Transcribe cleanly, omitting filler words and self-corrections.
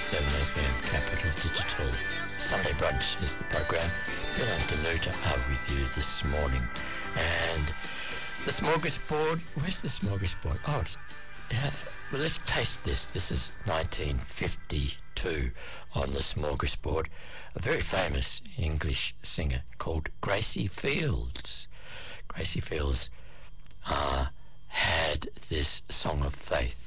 7FM Capital Digital. Sunday Brunch is the program. Bill and Danuta are with you this morning. And the smorgasbord, where's the smorgasbord? Oh, well, let's taste this. This is 1952 on the smorgasbord. A very famous English singer called Gracie Fields. Gracie Fields had this Song of Faith.